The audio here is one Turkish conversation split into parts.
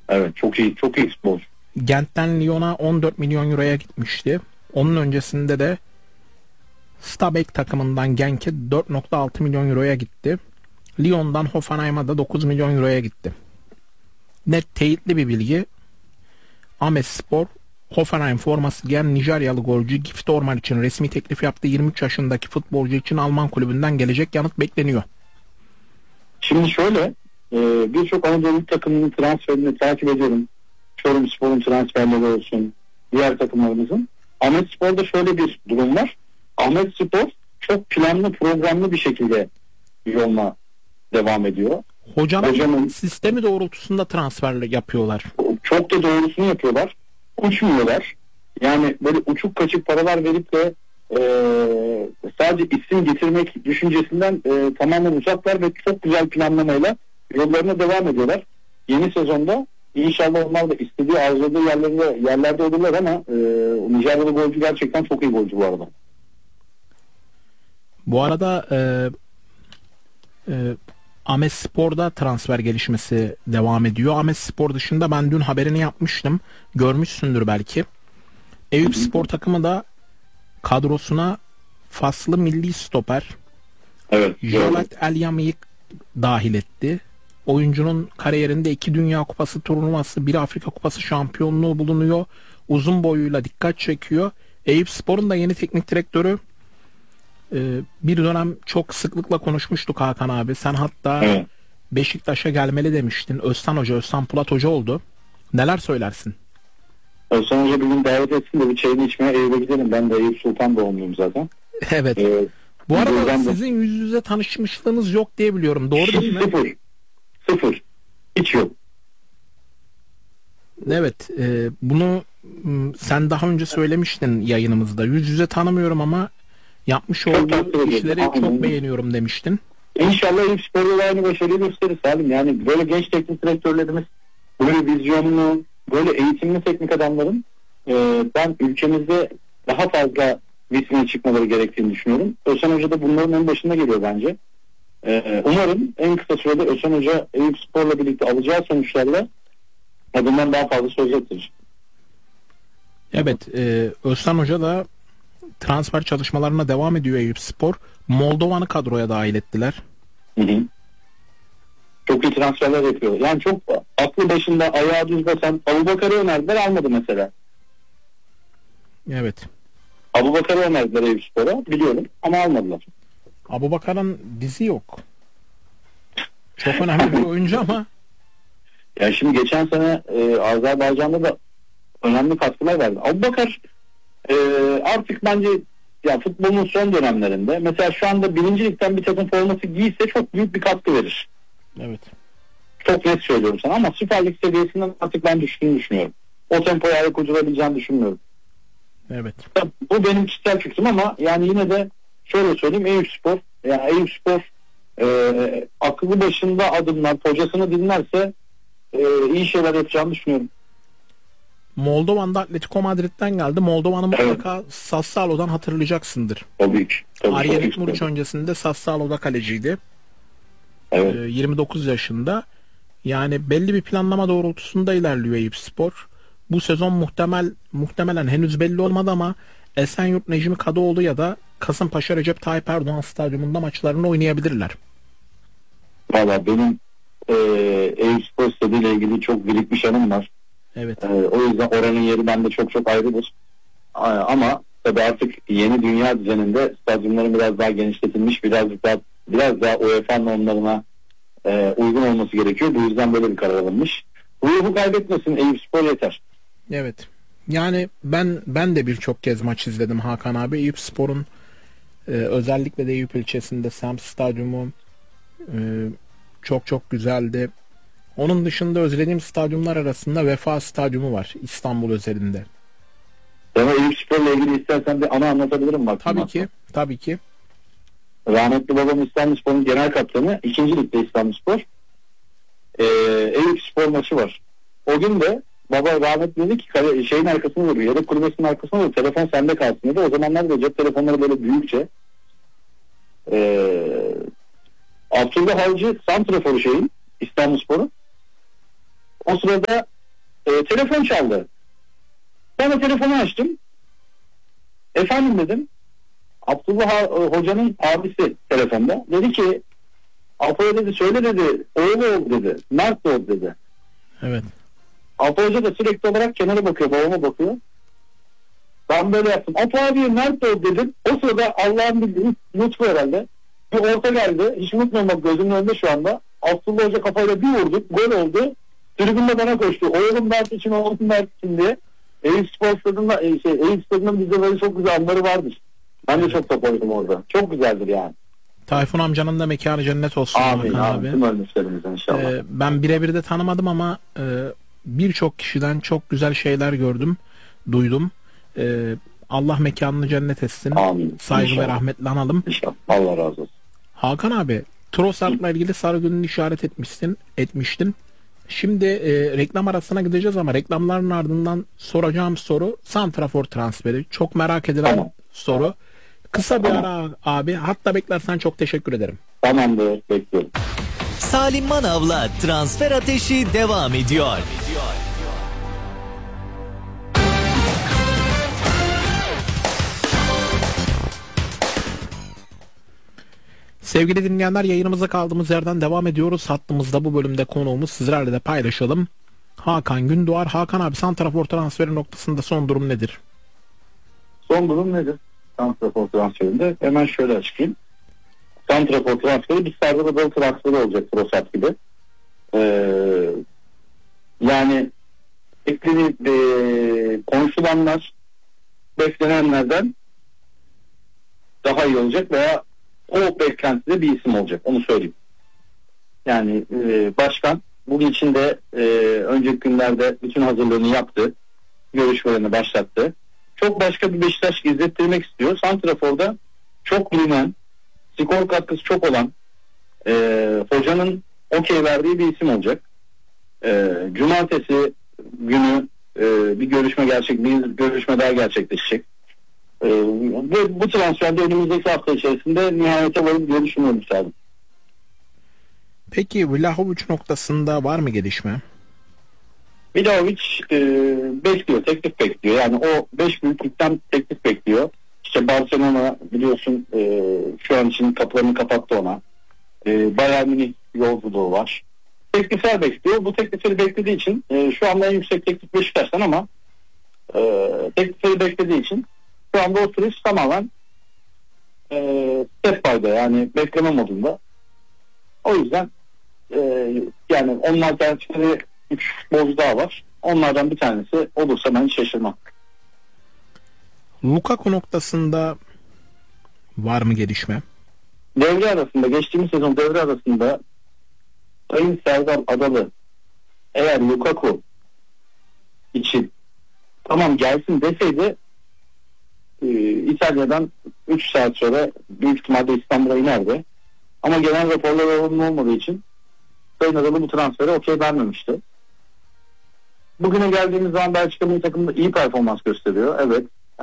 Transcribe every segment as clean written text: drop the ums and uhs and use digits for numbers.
Evet, çok iyi, çok iyi futbolcu. Gent'ten Lyon'a 14 milyon euroya gitmişti. Onun öncesinde de Stabæk takımından Genk'e 4,6 milyon euroya gitti. Lyon'dan Hoffenheim'a da 9 milyon euroya gitti. Net teyitli bir bilgi. Amesspor Hoffenheim forması giyen Nijeryalı golcü Gift Orman için resmi teklif yaptı. 23 yaşındaki futbolcu için Alman kulübünden gelecek yanıt bekleniyor. Şimdi şöyle, birçok Anadolu takımının transferini takip ediyorum. Çorumspor'un transferleri olsun, diğer takımlarımızın. Ahmetspor'da şöyle bir durum var. Ahmetspor çok planlı, programlı bir şekilde yoluna devam ediyor. Hocanın sistemi doğrultusunda transferler yapıyorlar. Çok da doğrusunu yapıyorlar. Uçmuyorlar. Yani böyle uçuk kaçık paralar verip de sadece isim getirmek düşüncesinden tamamen uzaklar ve çok güzel planlamayla yollarına devam ediyorlar. Yeni sezonda inşallah onlar da istediği, arzuladığı yerlerde olurlar ama Nijeryalı golcü gerçekten çok iyi golcü bu arada. Bu arada Amesspor'da transfer gelişmesi devam ediyor. Amesspor dışında ben dün haberini yapmıştım. Görmüşsündür belki. Eyüpspor takımı da kadrosuna Faslı milli stoper Jolet Elyami'yi dahil etti. Oyuncunun kariyerinde 2 Dünya Kupası turnuvası, 1 Afrika Kupası şampiyonluğu bulunuyor. Uzun boyuyla dikkat çekiyor. Eyüpspor'un da yeni teknik direktörü, bir dönem çok sıklıkla konuşmuştuk Hakan abi. Sen hatta Beşiktaş'a gelmeli demiştin. Özcan Polat Hoca oldu. Neler söylersin? Özcan Hoca bir gün davet etsin de bir çayını içmeye Eyüp'e gidelim. Ben de Eyüp Sultan doğumluyum zaten. Evet. Bu arada sizin yüz yüze tanışmışlığınız yok diye biliyorum. Doğru değil mi? Sıfır. Hiç yok. Evet. Bunu sen daha önce söylemiştin yayınımızda. Yüz yüze tanımıyorum ama yapmış olduğu işleri çok beğeniyorum demiştin. İnşallah Eyüpspor'da aynı başarıyı gösterir Salim. Yani böyle genç teknik direktörlerimiz, böyle vizyonlu, böyle eğitimli teknik adamların ben ülkemizde daha fazla vitrine çıkmaları gerektiğini düşünüyorum. Özcan Hoca da bunların en başında geliyor bence. Umarım en kısa sürede Özcan Hoca Eyüpspor'la birlikte alacağı sonuçlarla adından daha fazla söz ettirir. Evet, Özcan Hoca da transfer çalışmalarına devam ediyor Eyüpspor. Moldovan'ı kadroya dahil ettiler. Hı. Çok iyi transferler yapıyor. Yani çok aklı başında, ayağı düz basan Abubakar'ı önerdiler, almadı mesela. Evet. Abubakar'ı önerdiler Eyüpspor'a, biliyorum ama almadılar. Abubakar'ın dizi yok. Çok önemli bir oyuncu ama. Yani şimdi geçen sene Azerbaycan'da da önemli katkılar verdi. Abubakar artık bence ya futbolun son dönemlerinde mesela şu anda 1. Lig'den bir takım forması giyse çok büyük bir katkı verir. Evet. Çok net söylüyorum sana ama Süper Lig seviyesinden artık ben düştüğünü düşünüyorum. O tempoya ayak uydurabileceğini düşünmüyorum. Evet. Bu benim kişisel fikrim ama yani yine de şöyle söyleyeyim, Eyüpspor akıllı başında adımlar, hocasını dinlerse iyi şeyler yapacağını düşünüyorum. Moldovan'da Atletico Madrid'den geldi. Moldovan'ı mutlaka Sassalo'dan hatırlayacaksındır. Tabii ki. Arjen Muriç öncesinde Sassalo'da kaleciydi. Evet. 29 yaşında. Yani belli bir planlama doğrultusunda ilerliyor Eyüpspor. Bu sezon muhtemelen henüz belli olmadı ama Esenyurt Necmi Kadıoğlu ya da Kasımpaşa Recep Tayyip Erdoğan Stadyumunda maçlarını oynayabilirler. Valla benim Eyüpspor stadıyla ilgili çok birikmiş anım var. Evet. O yüzden oranın yeri bende çok çok ayrıdır. Ama tabii artık yeni dünya düzeninde stadyumların biraz daha genişletilmiş, biraz daha UEFA normlarına uygun olması gerekiyor. Bu yüzden böyle bir karar alınmış. Ruhu kaybetmesin, Eyüpspor yeter. Evet. Yani ben de birçok kez maç izledim Hakan abi. Eyüpspor'un özellikle de Eyüp ilçesinde Semt Stadyumu çok çok güzeldi. Onun dışında özlediğim stadyumlar arasında Vefa Stadyumu var İstanbul özelinde. Sana Eyüpspor'la ilgili istersen bir anı anlatabilirim bak. Tabii ki. Rahmetli babam İstanbulspor'un genel kaptanı, 2. Lig'de İstanbulspor. Eyüpspor maçı var. O gün de baba rahmetli dedi ki şeyin arkasına vuruyor. Yedek kulübesinin arkasına vuruyor. Telefon sende kalsın dedi. O zamanlar da cep telefonları böyle büyükçe. Abdullah Avcı santraforu İstanbulspor'un. O sırada telefon çaldı. Ben de telefonu açtım. Efendim dedim. Abdullah Hoca'nın abisi telefonda. Dedi ki Apo dedi söyle dedi. Oğlu oldu dedi. Mert oldu dedi. Evet. Apo Hoca da sürekli olarak kenara bakıyor. Babama bakıyor. Ben böyle yaptım. Apo abi Mert oldu dedim. O sırada Allah'ın bildiği lütfu herhalde. Bir orta geldi. Hiç unutmuyorum bak gözümün önünde şu anda. Abdullah Hoca kafayla bir vurdu. Gol oldu. Tribünde bana koştu. Oğlum Mert için, oğlum Mert için diye. Eyüp Spor Stadı'nda, Eyüp Stadı'nın bizde böyle çok güzel anları vardır. Ben de çok top oynadım orada. Çok güzeldir yani. Tayfun amcanın da mekanı cennet olsun. Amin abi. Tüm ölmüşlerimizden inşallah. Ben birebir de tanımadım ama birçok kişiden çok güzel şeyler gördüm, duydum. Allah mekanını cennet etsin. Amin. Saygı İnşallah. ve rahmetle analım. İnşallah. Allah razı olsun. Hakan abi, Trossard'la ilgili sarı gününü işaret etmiştin. Şimdi reklam arasına gideceğiz ama reklamların ardından soracağım soru santrafor transferi. Çok merak edilen soru. Kısa bir ara abi. Hatta beklersen çok teşekkür ederim. Tamamdır. Bekliyorum. Salim Manav'la transfer ateşi devam ediyor. Sevgili dinleyenler, yayınımıza kaldığımız yerden devam ediyoruz. Hattımızda bu bölümde konuğumuz, sizlerle de paylaşalım. Hakan Gündoğar. Hakan abi, santrafor transferi noktasında son durum nedir? Son durum nedir? Santrafor transferinde hemen şöyle açıklayayım. Santrafor transferi bir Serdar Adalı transferi olacak Trossard gibi. Yani konuşulanlar beklenenlerden daha iyi olacak veya o beklentide bir isim olacak. Onu söyleyeyim. Yani başkan bugün içinde önceki günlerde bütün hazırlığını yaptı. Görüşmelerini başlattı. Çok başka bir Beşiktaş izlettirmek istiyor. Santrafor'da çok bilinen, skor katkısı çok olan, hocanın okey verdiği bir isim olacak. Cumartesi günü bir görüşme daha gerçekleşecek. Ve bu transferde önümüzdeki hafta içerisinde nihayete varıp diye düşünüyorum Salim. Peki Vlahovic noktasında var mı gelişme? Vlahovic bekliyor, teklif bekliyor. Yani o 5 büyüklükten teklif bekliyor. İşte Barcelona biliyorsun şu an için kapılarını kapattı ona. Bayern Münih yolculuğu var. Teklifler bekliyor. Bu teklifleri beklediği için şu anda en yüksek teklif Beşiktaş'tan ama teklifleri beklediği için şu anda o süreç tamamen step by'da, yani bekleme modunda. O yüzden yani onun alternatifleri 3 futbolcu daha var. Onlardan bir tanesi olursa ben şaşırmam. Lukaku noktasında var mı gelişme? Geçtiğimiz sezon devre arasında Sayın Serdar Adalı eğer Lukaku için tamam gelsin deseydi İtalya'dan 3 saat sonra büyük ihtimalle İstanbul'a inerdi. Ama gelen raporlar olmadığı için Sayın Adalı bu transfere okey vermemişti. Bugüne geldiğimiz zaman Belçika milli takımında iyi performans gösteriyor. Evet.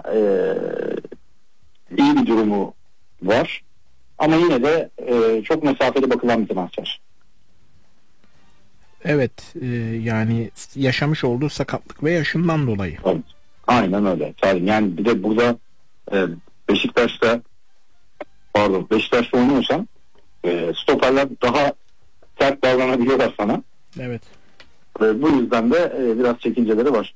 İyi bir durumu var. Ama yine de çok mesafeli bakılan bir transfer. Evet. Yani yaşamış olduğu sakatlık ve yaşından dolayı. Evet. Aynen öyle. Yani bir de burada Beşiktaş'ta oynuyorsan stoperler daha sert davranabiliyorlar sana. Evet. Bu yüzden de biraz çekinceleri var.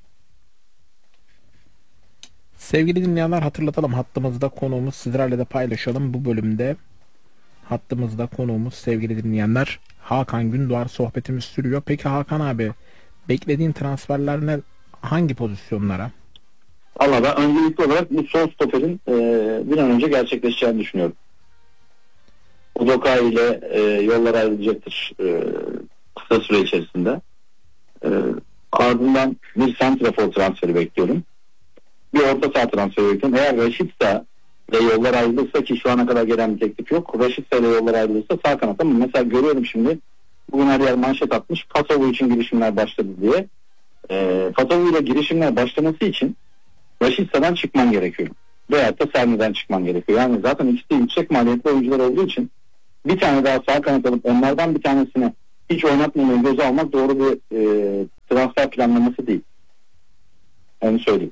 Sevgili dinleyenler, hatırlatalım, hattımızda konuğumuz, sizlerle de paylaşalım. Bu bölümde hattımızda konuğumuz, sevgili dinleyenler, Hakan Gündoğar. Sohbetimiz sürüyor. Peki Hakan abi, beklediğin transferler ne? Hangi pozisyonlara? Valla ben öncelikli olarak bu sol stoperin bir an önce gerçekleşeceğini düşünüyorum. Udoka ile yollar ayrılacaktır kısa süre içerisinde. Ardından bir santrafor transferi bekliyorum. Bir orta saha transferi bekliyorum. Eğer Rashica ile yollar ayrılırsa, ki şu ana kadar gelen bir teklif yok. Rashica ile yollar ayrılırsa sağ kanat, ama mesela görüyorum şimdi bugün her yer manşet atmış. Pasovu için girişimler başladı diye. Pasovu ile girişimler başlaması için Rashica'dan çıkman gerekiyor. Veyahut da Sermi'den çıkman gerekiyor. Yani zaten ikisi de yüksek maliyetli oyuncular olduğu için bir tane daha sağ kanat alıp onlardan bir tanesini hiç oynatmamayı göze almak doğru bir transfer transfer planlaması değil. Onu söyleyeyim.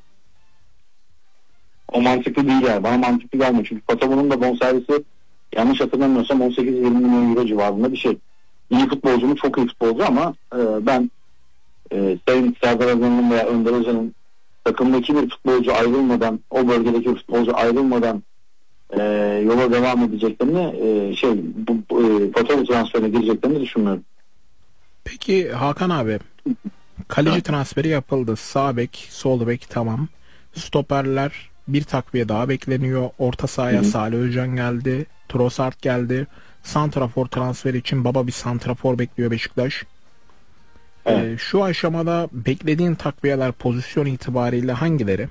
O mantıklı değil yani. Bana mantıklı gelmiyor. Çünkü Patagon'un da bonservisi yanlış hatırlamıyorsam 18-20 milyon euro civarında bir şey. İyi futbolcu mu? Çok iyi futbolcu ama ben Sayın Serdar Azan'ın veya Önder Hoca'nın takımdaki bir futbolcu ayrılmadan, o bölgedeki bir futbolcu ayrılmadan yola devam edeceklerini Patagon transferine gireceklerini düşünmüyorum. Peki Hakan abi, kaleci transferi yapıldı. Sağ bek, sol bek tamam. Stoperler bir takviye daha bekleniyor. Orta sahaya Salih Özcan geldi. Trossard geldi. Santrafor transferi için baba bir santrafor bekliyor Beşiktaş. Evet. Şu aşamada beklediğin takviyeler pozisyon itibariyle hangileri?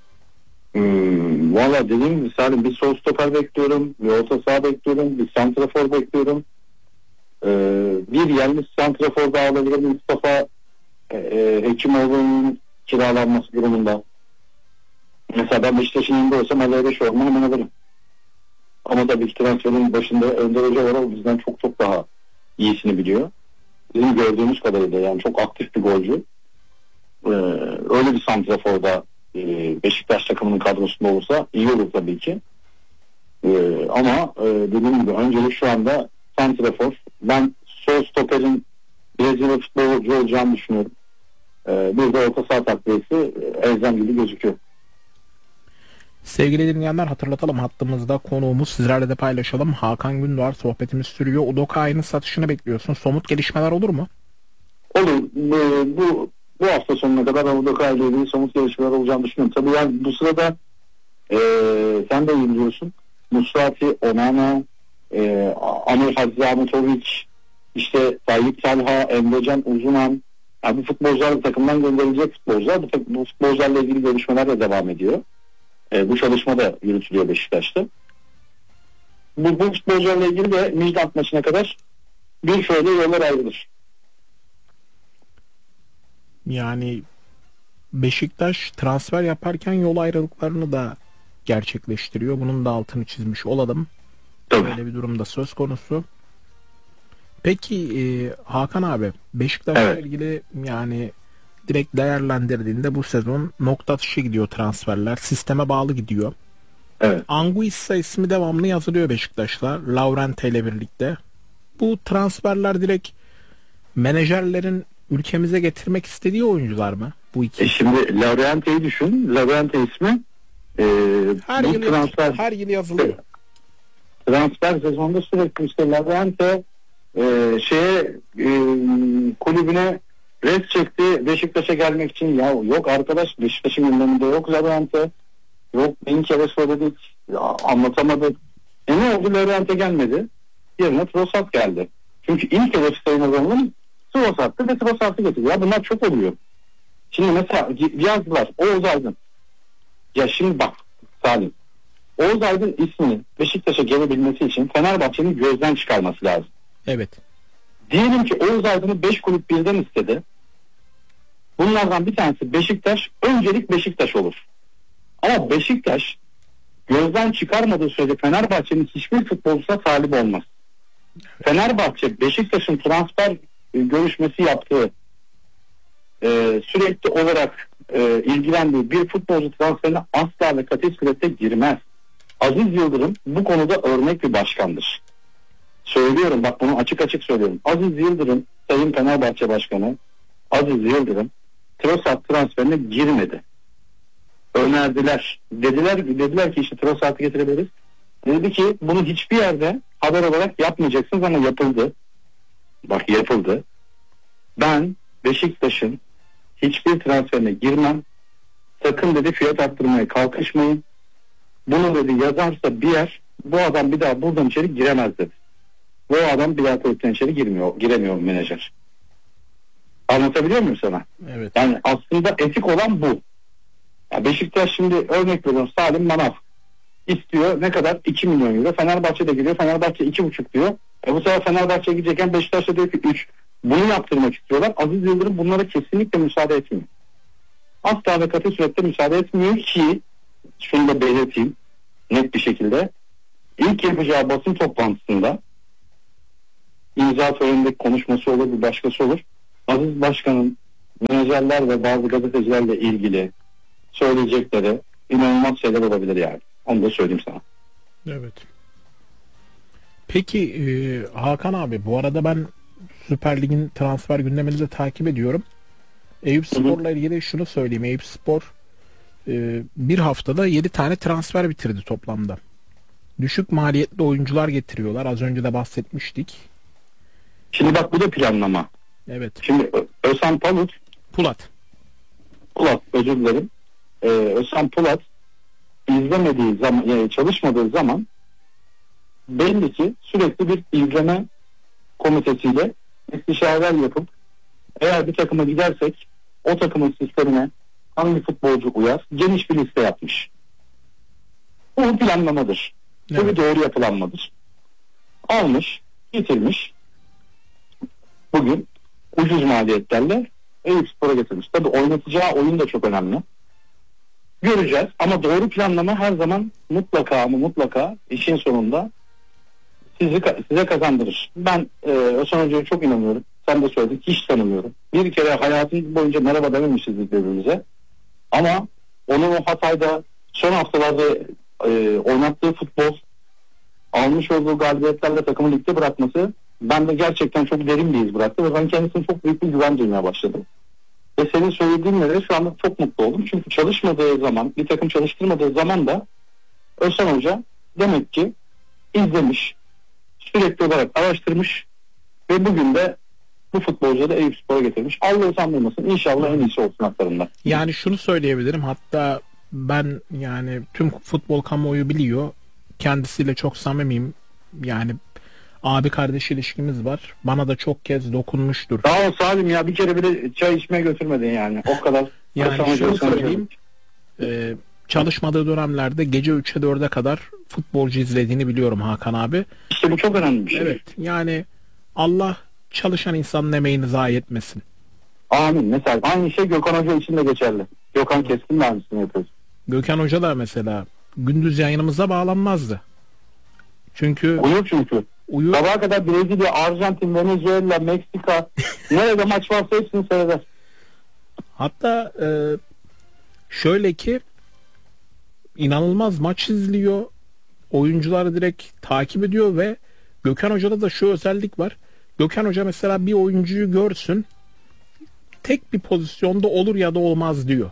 Valla dediğim gibi Salim, bir sol stoper bekliyorum. Bir orta saha bekliyorum. Bir santrafor bekliyorum. Bir yerli santrafor daha alabilir Mustafa Hekimoğlu'nun kiralanması durumunda. Mesela ben Beşiktaş'ın yanında olsam Aleyre Şorman hemen alırım. Ama tabii ki transferin başında Önder Hoca var, o bizden çok çok daha iyisini biliyor. Bizim gördüğümüz kadarıyla yani çok aktif bir golcü. Öyle bir santrafor da Beşiktaş takımının kadrosunda olursa iyi olur tabii ki. Ama dediğim gibi öncelik şu anda santrafor. Ben sol stoperin Brezilya futbolcu olacağını düşünüyorum. Bir de orta saha takviyesi elzem gibi gözüküyor. Sevgili dinleyenler, hatırlatalım, hattımızda konuğumuz, sizlerle de paylaşalım. Hakan Gündoğar, sohbetimiz sürüyor. Udokai'nin satışını bekliyorsun. Somut gelişmeler olur mu? Olur. Bu hafta sonuna kadar Udokai ile ilgili somut gelişmeler olacağını düşünüyorum. Tabii yani bu sırada sen de iyi biliyorsun. Musrati, Onana, Amir Hadzi Ahmetovic, işte Tayyip Talha, Emrecan Uzunan, yani bu futbolcular takımdan gönderilecek futbolcular. Bu futbolcularla ilgili görüşmeler de devam ediyor. Bu çalışma da yürütülüyor Beşiktaş'ta. Bu futbolcularla ilgili de Midland maçına kadar bir şöyle yollar ayrılır. Yani Beşiktaş transfer yaparken yol ayrılıklarını da gerçekleştiriyor. Bunun da altını çizmiş olalım. Tabii. Böyle bir durumda söz konusu. Peki Hakan abi, Beşiktaş'la Evet. ilgili yani direkt değerlendirdiğinde bu sezon nokta atışı gidiyor transferler. Sisteme bağlı gidiyor. Evet. Anguissa ismi devamlı yazılıyor Beşiktaş'la. Laurente ile birlikte. Bu transferler direkt menajerlerin ülkemize getirmek istediği oyuncular mı? Bu iki. Şimdi Laurente'yi düşün. Laurente ismi Her bu yıl, her yıl yazılıyor. transfer sezonunda sürekli işte Laurente kulübüne res çekti Beşiktaş'a gelmek için. Ya yok arkadaş, Beşiktaş'ın gündeminde yok Laurente. Yok, bin kere söyledik, anlatamadık. Ne oldu? Laurente gelmedi. Yerine Trossard geldi. Çünkü ilk hedef Sayın Azam'ın Trossard'tı ve Trossard'ı getirdi. Ya bunlar çok oluyor. Şimdi mesela yazdılar Oğuz Aydın. Ya şimdi bak Salim, Oğuz Aydın ismini Beşiktaş'a gelebilmesi için Fenerbahçe'nin gözden çıkarması lazım. Evet. Diyelim ki Oğuz Aydın'ı 5 kulüp birden istedi. Bunlardan bir tanesi Beşiktaş. Öncelik Beşiktaş olur. Ama Beşiktaş gözden çıkarmadığı sürece Fenerbahçe'nin hiçbir futbolcusuna talip olmaz. Fenerbahçe Beşiktaş'ın transfer görüşmesi yaptığı sürekli olarak ilgilendiği bir futbolcu transferine asla ve kati surette girmez. Aziz Yıldırım bu konuda örnek bir başkandır. Söylüyorum, bak bunu açık açık söylüyorum. Aziz Yıldırım, Sayın Fenerbahçe Başkanı Aziz Yıldırım Trossard transferine girmedi. Önerdiler. Dediler ki işte Trossard'ı getirebiliriz. Dedi ki bunu hiçbir yerde haber olarak yapmayacaksınız ama yapıldı. Bak yapıldı. Ben Beşiktaş'ın hiçbir transferine girmem. Sakın dedi fiyat arttırmaya kalkışmayın. Bunu dedi yazarsa bir yer, bu adam bir daha buradan içeri giremez dedi. Bu adam bir daha kulüpten içeri giremiyor menajer. Anlatabiliyor muyum sana? Evet. Yani aslında etik olan bu. Ya Beşiktaş şimdi örnek veriyorum, Salim Manav istiyor, ne kadar? 2 milyon euro. Fenerbahçe de giriyor. Fenerbahçe 2,5 diyor. Bu sefer Fenerbahçe'ye gidecekken Beşiktaş da diyor ki 3. Bunu yaptırmak istiyorlar. Aziz Yıldırım bunlara kesinlikle müsaade etmiyor. Asla ve katı surette müsaade etmiyor ki, şunu da belirteyim net bir şekilde, ilk yapacağı basın toplantısında imza törenindeki konuşması olur, bir başkası olur. Aziz Başkan'ın menajerler ve bazı gazetecilerle ilgili söyleyecekleri inanılmaz şeyler olabilir yani. Onu da söyleyeyim sana. Evet. Peki Hakan abi, bu arada ben Süper Lig'in transfer gündemini de takip ediyorum. Eyüpspor'la ilgili şunu söyleyeyim. Eyüpspor bir haftada 7 tane transfer bitirdi toplamda. Düşük maliyetli oyuncular getiriyorlar. Az önce de bahsetmiştik. Şimdi bak, bu da planlama. Evet. Şimdi Özhan Pulat. Özür dilerim. Özhan Pulat izlemediği zaman, yani çalışmadığı zaman belli ki sürekli bir izleme komitesiyle istişareler yapıp eğer bir takıma gidersek o takımın sistemine hangi futbolcu uyar, geniş bir liste yapmış. Bu planlamadır. Evet. Bu bir doğru yapılanmadır. Almış, getirmiş. Bugün ucuz maliyetlerle Eyüpspor'a getirmiş. Tabii oynatacağı oyun da çok önemli. Göreceğiz ama doğru planlama her zaman mutlaka işin sonunda size kazandırır. Ben Özhan Hoca'ya çok inanıyorum. Sen de söyledin, hiç tanımıyorum. Bir kere hayatım boyunca merhaba dememişiz birbirimize. Ama onun o Hatay'da son haftalarda oynattığı futbol, almış olduğu galibiyetlerle takımı ligde bırakması bende gerçekten çok derin bir iz bıraktı ve ben kendisine çok büyük bir güven duymaya başladım. Ve senin söylediğinle de şu anda çok mutlu oldum. Çünkü çalışmadığı zaman, bir takım çalıştırmadığı zaman da Özhan Hoca demek ki izlemiş, sürekli olarak araştırmış ve bugün de bu futbolcuları Eyüpspor'a getirmiş. Allah utandırmasın. İnşallah en iyisi olsun haklarında. Yani şunu söyleyebilirim. Hatta ben, yani tüm futbol kamuoyu biliyor. Kendisiyle çok samimiyim. Yani abi kardeş ilişkimiz var. Bana da çok kez dokunmuştur. Sağ ol Salim ya, bir kere bile çay içmeye götürmedin yani. O kadar. Yani şunu söyleyeyim. Çalışmadığı dönemlerde gece 3'e 4'e kadar futbolcu izlediğini biliyorum Hakan abi. İşte bu çok önemli bir şey. Evet. Yani Allah çalışan insanın emeğini zayi etmesin. Amin. Mesela aynı şey Gökhan Hoca için de geçerli. Gökhan Keskin de aynısını yapıyoruz. Gökhan Hoca da mesela gündüz yayınımıza bağlanmazdı. Çünkü Uyur. Sabaha kadar Brezilya, Arjantin, Venezuela, Meksika nerede maç varsa hepsini seyreder. Hatta şöyle ki inanılmaz maç izliyor. Oyuncuları direkt takip ediyor ve Gökhan Hoca'da da şu özellik var. Gökhan Hoca mesela bir oyuncuyu görsün, tek bir pozisyonda olur ya da olmaz diyor.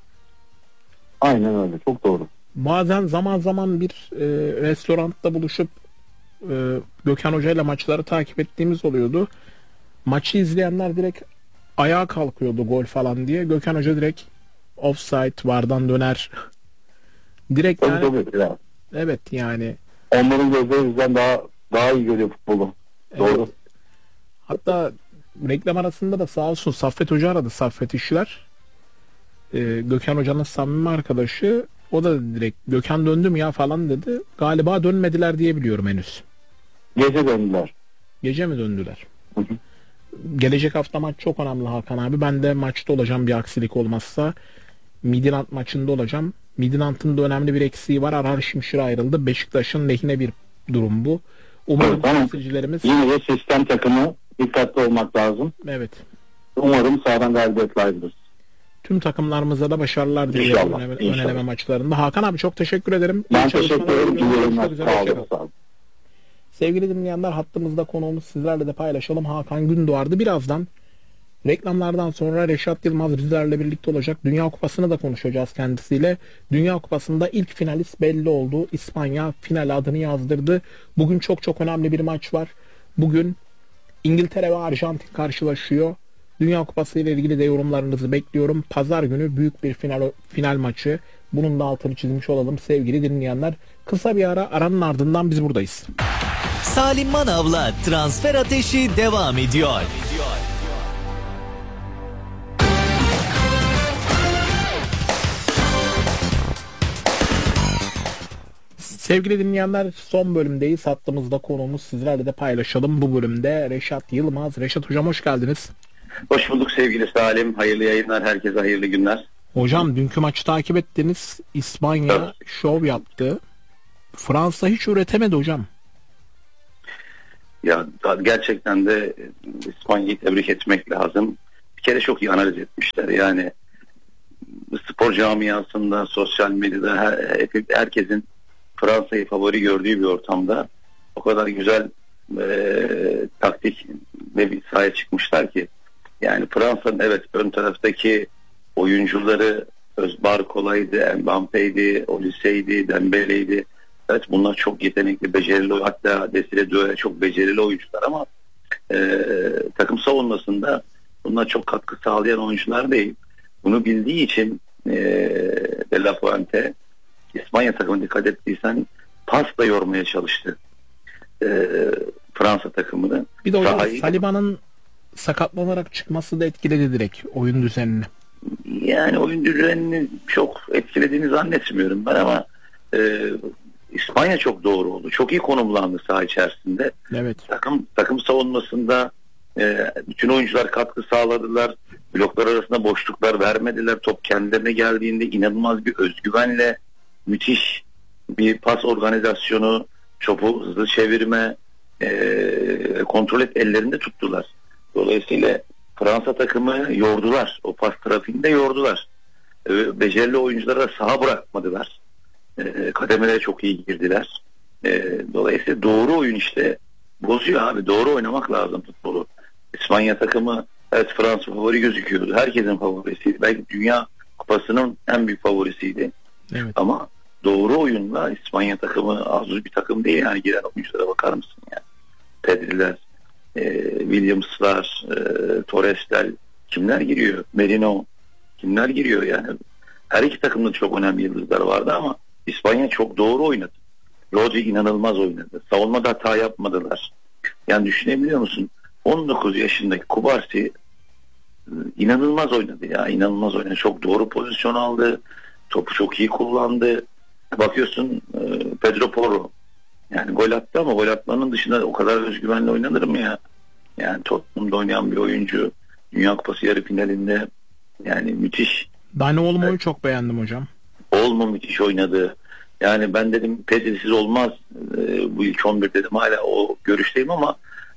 Aynen öyle. Çok doğru. Bazen zaman bir restoranda buluşup Gökhan Hoca ile maçları takip ettiğimiz oluyordu. Maçı izleyenler direkt ayağa kalkıyordu gol falan diye. Gökhan Hoca direkt offside, VAR'dan döner. Direkt yani. Tabii. Evet yani. Onların gözleri bizden daha iyi görüyor futbolu. Doğru. Evet. Hatta reklam arasında da sağ olsun Saffet Hoca aradı. Saffet İşler. Gökhan Hoca'nın samimi arkadaşı. O da direkt Gökhan döndü mü ya falan dedi. Galiba dönmediler diye biliyorum henüz. Gece döndüler. Gece mi döndüler? Hı. Gelecek hafta maç çok önemli Hakan abi. Ben de maçta olacağım bir aksilik olmazsa. Midland maçında olacağım. Midland'ın da önemli bir eksiği var. Arar Şimşir ayrıldı. Beşiktaş'ın lehine bir durum bu. Umarım temsilcilerimiz... Yine de sistem takımı, dikkatli olmak lazım. Evet. Umarım sağdan galibiyetle ayrılırız. Tüm takımlarımıza da başarılar diliyorum öneleme maçlarında. Hakan abi çok teşekkür ederim. Ben teşekkür ederim. Sağ olun. Sevgili dinleyenler, hattımızda konuğumuz, sizlerle de paylaşalım, Hakan Gündoğar'dı. Birazdan reklamlardan sonra Reşat Yılmaz bizlerle birlikte olacak. Dünya Kupası'nı da konuşacağız kendisiyle. Dünya Kupası'nda ilk finalist belli oldu. İspanya final adını yazdırdı. Bugün çok önemli bir maç var. Bugün İngiltere ve Arjantin karşılaşıyor. Dünya Kupası ile ilgili de yorumlarınızı bekliyorum. Pazar günü büyük bir final maçı. Bunun da altını çizmiş olalım sevgili dinleyenler. Kısa bir aranın ardından biz buradayız. Salim Manav'la Transfer Ateşi devam ediyor. Sevgili dinleyenler, son bölümdeyiz. Hattımızda konuğumuz, sizlerle de paylaşalım. Bu bölümde Reşat Yılmaz. Reşat Hocam hoş geldiniz. Hoş bulduk sevgili Salim. Hayırlı yayınlar. Herkese hayırlı günler. Hocam dünkü maçı takip ettiniz. İspanya şov yaptı. Fransa hiç üretemedi hocam. Ya gerçekten de İspanya'yı tebrik etmek lazım. bir kere çok iyi analiz etmişler. Yani spor camiasında, sosyal medyada herkesin Fransa'yı favori gördüğü bir ortamda o kadar güzel taktik ve bir sahaya çıkmışlar ki, yani Fransa'nın evet ön taraftaki oyuncuları Barkola'ydı, Mbappe'ydi, Olise'ydi, Dembele'ydi. Evet, bunlar çok yetenekli, becerili, hatta Desire Doué çok becerili oyuncular ama takım savunmasında bunlar çok katkı sağlayan oyuncular değil. Bunu bildiği için De La Fuente İspanya takımına dikkat ettiysen pasla yormaya çalıştı Fransa takımını. Bir de hocam Saliba'nın sakatlanarak çıkması da etkiledi direkt oyun düzenini. Yani oyun düzenini çok etkilediğini zannetmiyorum ben ama İspanya çok doğru oldu. Çok iyi konumlandı saha içerisinde. Evet. Takım savunmasında bütün oyuncular katkı sağladılar. Bloklar arasında boşluklar vermediler. Top kendilerine geldiğinde inanılmaz bir özgüvenle müthiş bir pas organizasyonu, topu hızlı çevirme, kontrol ellerinde tuttular. Dolayısıyla Fransa takımı yordular. O pas trafiğinde yordular. Becerili oyunculara saha bırakmadılar. Kademelere çok iyi girdiler. Dolayısıyla doğru oyun işte bozuyor abi. Doğru oynamak lazım futbolu. İspanya takımı evet Fransa favori gözüküyordu. Herkesin favorisiydi. Belki Dünya Kupası'nın en büyük favorisiydi. Evet. Ama doğru oyunla İspanya takımı az bir takım değil yani, giren oyunculara bakar mısın yani? Pedri'ler, Williams'lar, Torres'ler, kimler giriyor? Merino, kimler giriyor yani? Her iki takımda çok önemli yıldızlar vardı ama İspanya çok doğru oynadı. Rodri inanılmaz oynadı. Savunmada hata yapmadılar. Yani düşünebiliyor musun? 19 yaşındaki Kubarsi inanılmaz oynadı ya. İnanılmaz oynadı. Çok doğru pozisyon aldı. Topu çok iyi kullandı. Bakıyorsun Pedro Porro yani gol attı ama gol atmanın dışında o kadar özgüvenle oynanır mı ya? Yani Tottenham'da oynayan bir oyuncu, Dünya Kupası yarı finalinde yani müthiş. Dani Olmo'yu çok beğendim hocam. Olmo müthiş oynadı. Yani ben dedim Pedri'siz olmaz. Bu ilk 11 dedim, hala o görüşteyim ama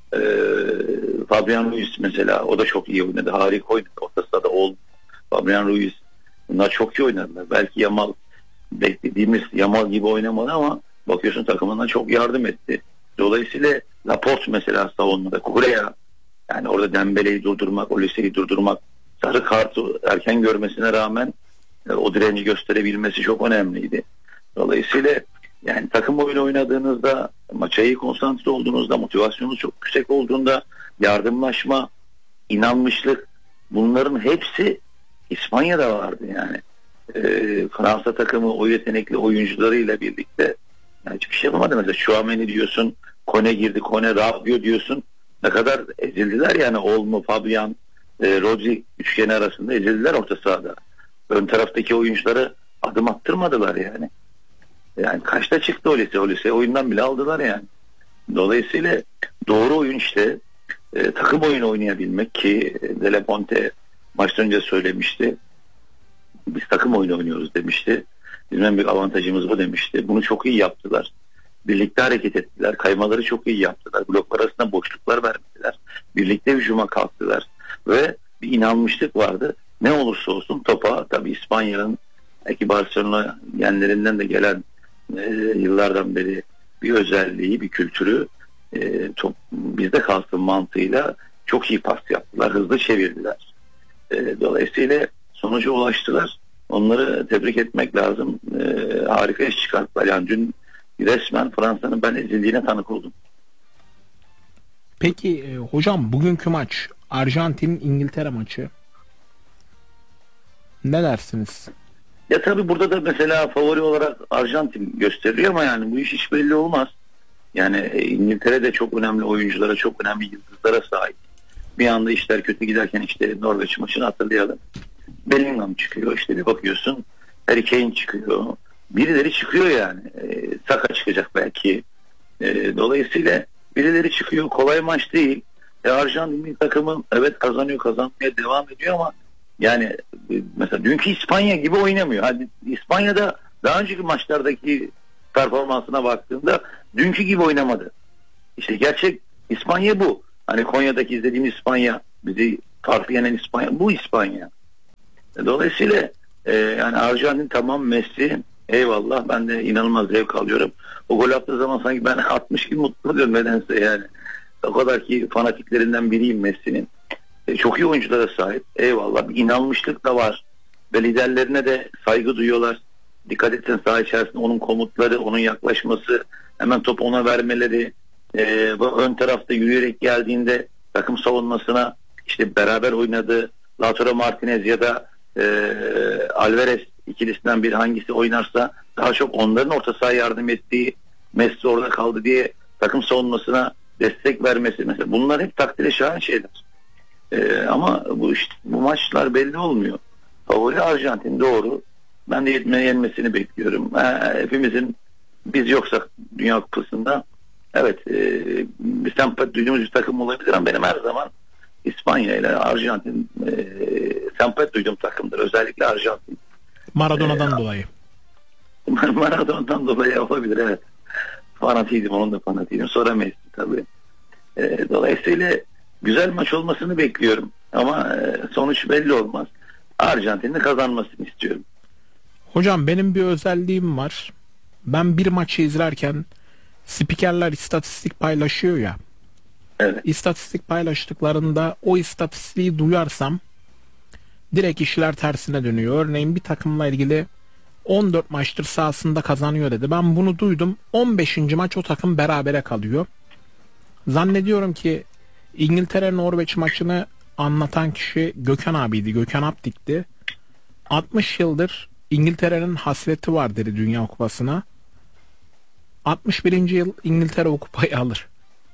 Fabian Ruiz mesela, o da çok iyi oynadı. Harika oynadı. Orta sahada Fabian Ruiz. Bunlar çok iyi oynadılar. Belki Yamal, beklediğimiz Yamal gibi oynamadı ama bakıyorsun takımına çok yardım etti. Dolayısıyla Laporte mesela savunmada, Correa, yani orada Dembele'yi durdurmak, Olise'yi durdurmak, sarı kartı erken görmesine rağmen o direnci gösterebilmesi çok önemliydi. Dolayısıyla yani takım oyunu oynadığınızda, maça iyi konsantre olduğunuzda, motivasyonunuz çok yüksek olduğunda, yardımlaşma, inanmışlık, bunların hepsi İspanya'da vardı yani. Fransa takımı o yetenekli oyuncularıyla birlikte yani hiçbir şey yapamadı. Mesela Tchouaméni diyorsun, Kone girdi, Kone Rabiot diyorsun, ne kadar ezildiler yani. Olmo, Fabian, Rodri üçgeni arasında ezildiler orta sahada. Ön taraftaki oyuncuları adım attırmadılar yani. Yani kaçta çıktı Olise oyundan bile aldılar yani. Dolayısıyla doğru oyun işte takım oyunu oynayabilmek ki De La Fuente maçtan önce söylemişti. Biz takım oyunu oynuyoruz demişti. Bizim en büyük avantajımız bu demişti. Bunu çok iyi yaptılar. Birlikte hareket ettiler. Kaymaları çok iyi yaptılar. Bloklar arasında boşluklar vermediler. Birlikte hücuma kalktılar. Ve bir inanmışlık vardı. Ne olursa olsun topa, tabii İspanya'nın belki Barcelona genlerinden de gelen yıllardan beri bir özelliği, bir kültürü, top bizde kalsın mantığıyla çok iyi pas yaptılar. Hızlı çevirdiler. Dolayısıyla sonuca ulaştılar. Onları tebrik etmek lazım. Harika iş çıkarttılar. Yani dün resmen Fransa'nın ben ezildiğine tanık oldum. Peki hocam, bugünkü maç Arjantin-İngiltere maçı. Ne dersiniz? Ya tabii burada da mesela favori olarak Arjantin gösteriliyor ama yani bu iş hiç belli olmaz. Yani İngiltere de çok önemli oyunculara, çok önemli yıldızlara sahip. Bir anda işler kötü giderken işte Norveç maçını hatırlayalım. Bellingham çıkıyor, işte bir bakıyorsun Harry Kane çıkıyor. Birileri çıkıyor yani. Saka çıkacak belki. Dolayısıyla birileri çıkıyor. Kolay maç değil. Arjantin takımı evet kazanmaya devam ediyor ama yani mesela dünkü İspanya gibi oynamıyor. Hadi İspanya'da daha önceki maçlardaki performansına baktığında dünkü gibi oynamadı. İşte gerçek İspanya bu. Hani Konya'daki izlediğimiz İspanya bizi farklı yenen İspanya. Bu İspanya. Dolayısıyla yani Arjantin tamam, Messi eyvallah, ben de inanılmaz zevk alıyorum. O gol attığı zaman sanki ben 60 gibi mutlu oluyorum nedense yani. O kadar ki fanatiklerinden biriyim Messi'nin. Çok iyi oyunculara sahip. Eyvallah. Bir inanmışlık da var. Ve liderlerine de saygı duyuyorlar. Dikkat etsin, saha içerisinde onun komutları, onun yaklaşması, hemen top ona vermeleri, bu ön tarafta yürüyerek geldiğinde takım savunmasına işte beraber oynadığı Lautaro Martinez ya da Alvarez ikilisinden bir hangisi oynarsa daha çok onların orta sahaya yardım ettiği, Messi orada kaldı diye takım savunmasına destek vermesi mesela, bunlar hep takdire şayan şeyler. Ama bu maçlar belli olmuyor. Favori Arjantin, doğru. Ben de yenmesini bekliyorum. Hepimizin, biz yoksak Dünya Kupası'nda, evet, bir sempati duyduğumuz bir takım olabilir ama benim her zaman İspanya ile Arjantin sempati duyduğum takımdır. Özellikle Arjantin. Maradona'dan dolayı. Maradona'dan dolayı olabilir, evet. Fanatiydim, onun da fanatiydim. Sonra Messi tabii. Dolayısıyla güzel maç olmasını bekliyorum. Ama sonuç belli olmaz. Arjantin'in kazanmasını istiyorum. Hocam benim bir özelliğim var. Ben bir maçı izlerken spikerler istatistik paylaşıyor ya. Evet. İstatistik paylaştıklarında o istatistiği duyarsam direkt işler tersine dönüyor. Örneğin bir takımla ilgili 14 maçtır sahasında kazanıyor dedi. Ben bunu duydum. 15. maç o takım berabere kalıyor. Zannediyorum ki İngiltere-Norveç maçını anlatan kişi Gökhan abiydi. Gökhan Aptik'ti. 60 yıldır İngiltere'nin hasreti var dedi Dünya Kupası'na. 61. yıl İngiltere o kupayı alır.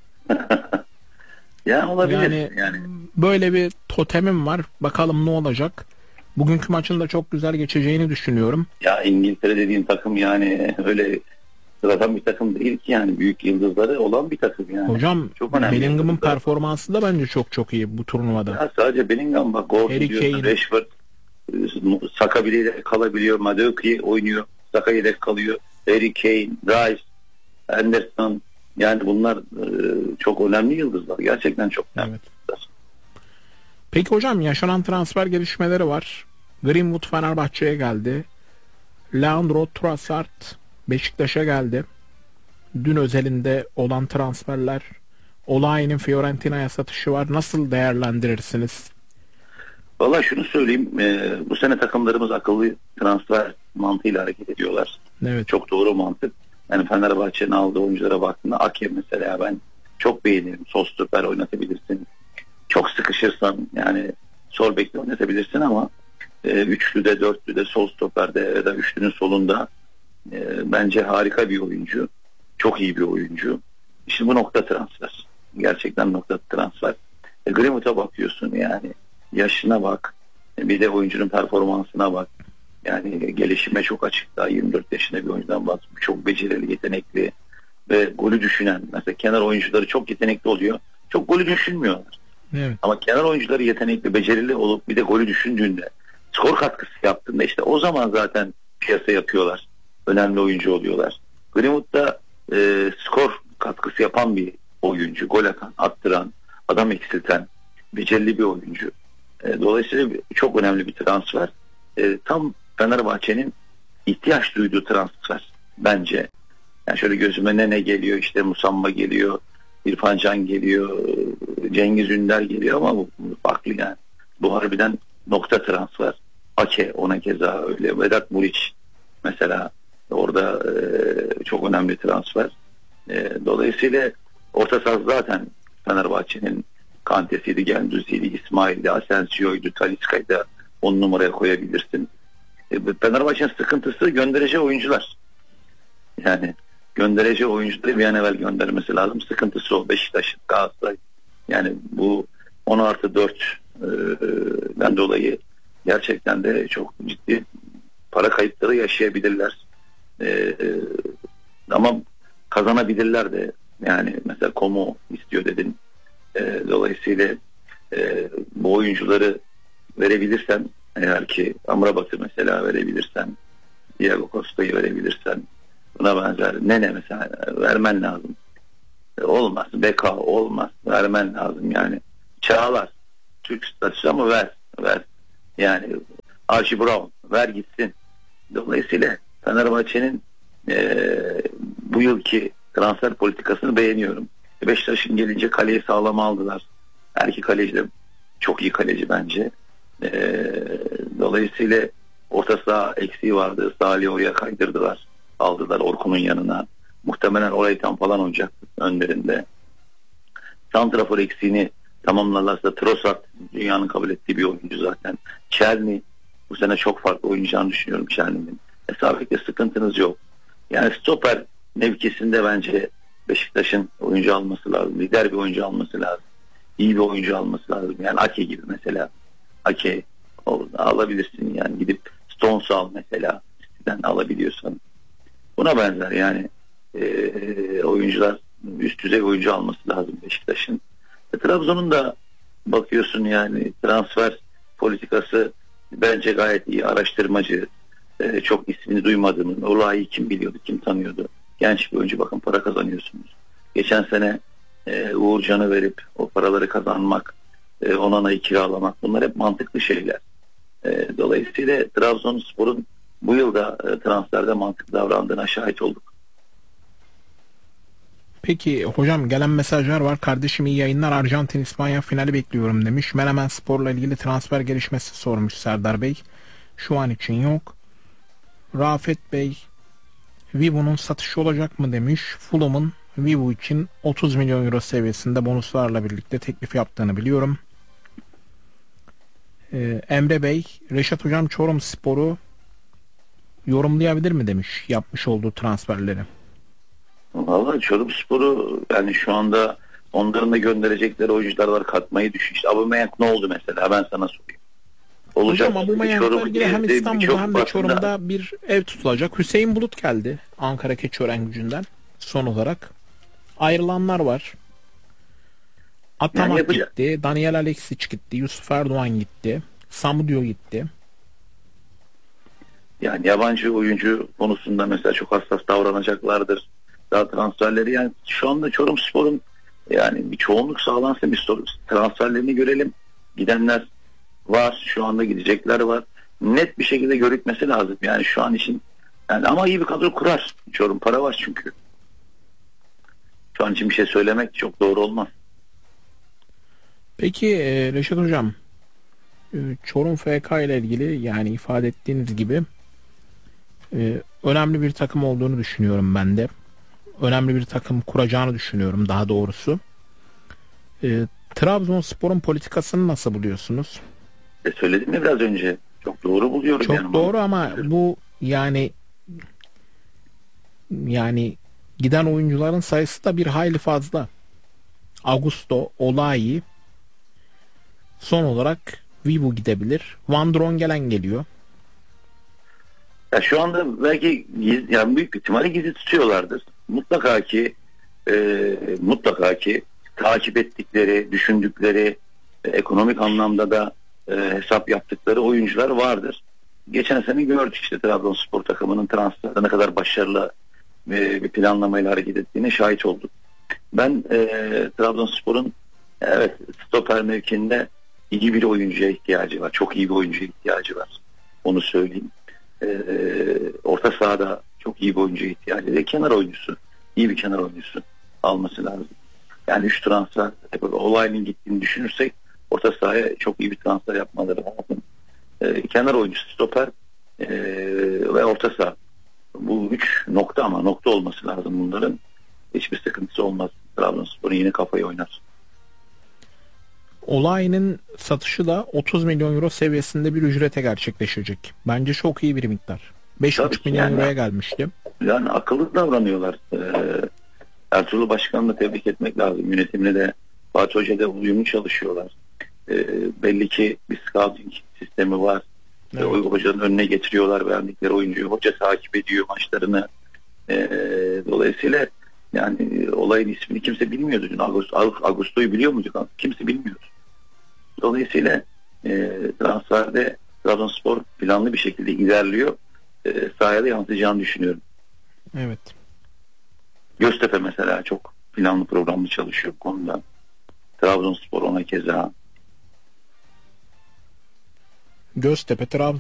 Ya olabilir. Yani böyle bir totemim var. Bakalım ne olacak. Bugünkü maçın da çok güzel geçeceğini düşünüyorum. Ya İngiltere dediğin takım yani öyle sıradan bir takım değil ki, yani büyük yıldızları olan bir takım yani. Hocam Bellingham'ın performansı da bence çok iyi bu turnuvada. Ya sadece Bellingham, bak, Gordon diyorsun, Rashford, Saka bile yedek kalabiliyor, Madueke oynuyor, Saka yedek kalıyor, Harry Kane, Rice, Anderson, yani bunlar çok önemli yıldızlar. Gerçekten çok önemli. Evet. Peki hocam, yaşanan transfer gelişmeleri var. Greenwood Fenerbahçe'ye geldi. Leandro Trossard Beşiktaş'a geldi. Dün özelinde olan transferler. Olayi'nin Fiorentina'ya satışı var. Nasıl değerlendirirsiniz? Valla şunu söyleyeyim. Bu sene takımlarımız akıllı transfer mantığıyla hareket ediyorlar. Evet. Çok doğru mantık. Yani Fenerbahçe'nin aldığı oyunculara baktığında Ake mesela ben çok beğenirim. Sol stoper oynatabilirsin. Çok sıkışırsan yani sol bekle oynatabilirsin ama üçlüde, dörtlüde, sol stoperde ya da üçlünün solunda bence harika bir oyuncu. Çok iyi bir oyuncu. İşte bu nokta transfer. Gerçekten nokta transfer. Greenwood'a bakıyorsun, yani yaşına bak. Bir de oyuncunun performansına bak. Yani gelişime çok açık. Daha 24 yaşında bir oyuncudan bahsediyor. Çok becerili, yetenekli ve golü düşünen. Mesela kenar oyuncuları çok yetenekli oluyor. Çok golü düşünmüyorlar. Evet. Ama kenar oyuncuları yetenekli, becerili olup bir de golü düşündüğünde, skor katkısı yaptığında işte o zaman zaten piyasa yapıyorlar. Önemli oyuncu oluyorlar. Greenwood da skor katkısı yapan bir oyuncu. Gol atan, attıran, adam eksilten, becerili bir oyuncu. Dolayısıyla çok önemli bir transfer. Tam Fenerbahçe'nin ihtiyaç duyduğu transfer bence. Yani şöyle gözüme ne geliyor, işte Musamma geliyor, İrfan Can geliyor, Cengiz Ünder geliyor ama bu farklı yani. Bu harbiden nokta transfer. Ake ona keza öyle. Vedat Muriç mesela orada çok önemli transfer. Dolayısıyla orta saha zaten Fenerbahçe'nin Kante'siydi, Gendüzi'ydi, İsmail'di, Asensio'ydu, Talisca'ydı, 10 numaraya koyabilirsin. Fenerbahçe'nin sıkıntısı göndereceği oyuncular. Yani göndereceği oyuncuları bir an evvel göndermesi lazım. Sıkıntısı o. Beşiktaş, Galatasaray. Yani bu 10+4'den dolayı gerçekten de çok ciddi para kayıpları yaşayabilirler. Ama kazanabilirler de. Yani mesela Como istiyor dedin. Dolayısıyla bu oyuncuları verebilirsen, eğer ki Amrabat'ı mesela verebilirsen, Diego Costa'yı verebilirsen, buna benzer Nene mesela vermen lazım. Olmaz. Beka olmaz. Vermen lazım yani. Çağlar. Türk statüsü ama ver. Yani Archie Brown ver gitsin. Dolayısıyla Fenerbahçe'nin bu yılki transfer politikasını beğeniyorum. Beşiktaş'ın gelince kaleyi sağlam aldılar. Her iki kaleci de çok iyi kaleci bence. Dolayısıyla orta saha eksiği vardı. Salih'i oraya kaydırdılar. Aldılar Orkun'un yanına. Muhtemelen orayı tam falan oynayacaktı önlerinde. Santrafor eksiğini tamamlarlarsa Trossard dünyanın kabul ettiği bir oyuncu zaten. Çerni bu sene çok farklı oynayacağını düşünüyorum Çerni'nin. Sabek'te sıkıntınız yok. Yani stoper mevkisinde bence Beşiktaş'ın oyuncu alması lazım. Lider bir oyuncu alması lazım. İyi bir oyuncu alması lazım. Yani Ake gibi mesela. Ake alabilirsin yani. Gidip Stones'u al mesela. Sizden alabiliyorsan. Buna benzer yani oyuncular, üst düzey oyuncu alması lazım Beşiktaş'ın. Trabzon'un da bakıyorsun yani transfer politikası bence gayet iyi. Araştırmacı, çok ismini duymadığımın, olayı kim biliyordu, kim tanıyordu. Genç bir oyuncu, bakın para kazanıyorsunuz. Geçen sene Uğurcan'ı verip o paraları kazanmak, Onana'yı kiralamak, bunlar hep mantıklı şeyler. Dolayısıyla Trabzonspor'un bu yılda transferde mantıklı davrandığına şahit olduk. Peki hocam, gelen mesajlar var. Kardeşim iyi yayınlar. Arjantin İspanya finali bekliyorum demiş. Menemen Spor'la ilgili transfer gelişmesi sormuş Serdar Bey. Şu an için yok. Rafet Bey, Vivo'nun satışı olacak mı demiş. Fulham'ın Vivo için 30 milyon euro seviyesinde bonuslarla birlikte teklif yaptığını biliyorum. Emre Bey, Reşat Hocam Çorumspor'u yorumlayabilir mi demiş yapmış olduğu transferleri. Vallahi Çorumspor'u yani şu anda onların da gönderecekleri oyuncular var, katmayı düşün. İşte Aubameyang ne oldu mesela, ben sana sorayım. Hocam Aubameyang'la ilgili hem İstanbul'da hem de Çorum'da bir ev tutulacak. Hüseyin Bulut geldi Ankara Keçiören son olarak. Ayrılanlar var. Atamak yani gitti, Daniel Alexic gitti, Yusuf Erdoğan gitti, Samudio gitti. Yani yabancı oyuncu konusunda mesela çok hassas davranacaklardır. Daha transferleri, yani şu anda Çorumspor'un yani bir çoğunluk sağlansın, bir transferlerini görelim. Gidenler var, şu anda gidecekler var. Net bir şekilde görükmesi lazım. Yani şu an için yani, ama iyi bir kadro kurar Çorum, para var çünkü. Şu an için bir şey söylemek çok doğru olmaz. Peki Reşat Hocam, Çorum FK ile ilgili yani ifade ettiğiniz gibi önemli bir takım olduğunu düşünüyorum ben de. Önemli bir takım kuracağını düşünüyorum daha doğrusu. Trabzonspor'un politikasını nasıl buluyorsunuz? Söyledim ya biraz önce. Çok doğru buluyorum. Çok yani doğru ama bu yani giden oyuncuların sayısı da bir hayli fazla. Augusto, Olayi, son olarak Vivo gidebilir. Van Drongelen geliyor. Ya şu anda belki yani büyük ihtimalle gizli tutuyorlardır. Mutlaka ki takip ettikleri, düşündükleri, ekonomik anlamda da hesap yaptıkları oyuncular vardır. Geçen sene gördük işte Trabzonspor takımının transferde ne kadar başarılı bir planlamayla hareket ettiğine şahit olduk. Ben Trabzonspor'un evet stoper mevkinde iyi bir oyuncuya ihtiyacı var. Çok iyi bir oyuncuya ihtiyacı var. Onu söyleyeyim. Orta sahada çok iyi bir oyuncuya ihtiyacı var. Kenar oyuncusu. İyi bir kenar oyuncusu alması lazım. Yani 3 transfer olayının gittiğini düşünürsek orta sahaya çok iyi bir transfer yapmaları lazım. Kenar oyuncusu, stoper ve orta saha. Bu 3 nokta, ama nokta olması lazım bunların. Hiçbir sıkıntısı olmaz. Trabzonspor'un yeni kafayı oynar. Olayının satışı da 30 milyon euro seviyesinde bir ücrete gerçekleşecek. Bence çok iyi bir miktar. 5,5 milyon euroya gelmişti. Yani akıllı davranıyorlar. Ertuğrul Başkan'ı da tebrik etmek lazım. Yönetimle de Fatih Hoca'da uyumlu çalışıyorlar. Belli ki bir scouting sistemi var. Evet. Hocanın önüne getiriyorlar beğendikleri oyuncuyu. Hoca takip ediyor maçlarını. Dolayısıyla yani olayın ismini kimse bilmiyordu. Augusto'yu biliyor muydu? Kimse bilmiyordu. Dolayısıyla transferde Trabzonspor planlı bir şekilde ilerliyor. Sahaya da yansıyacağını düşünüyorum. Evet. Göztepe mesela çok planlı programlı çalışıyor bu konuda. Trabzonspor ona keza. Göztepe, Trabzon.